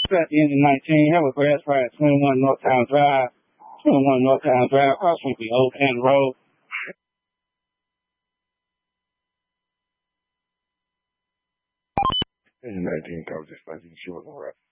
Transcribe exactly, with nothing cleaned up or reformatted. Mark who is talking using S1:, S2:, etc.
S1: at the end of nineteen, have a grass fire at twenty-one Northtown Drive, twenty-one Northtown Drive, across from the Old End Road.
S2: In nineteen, I was just nineteen, she wasn't right.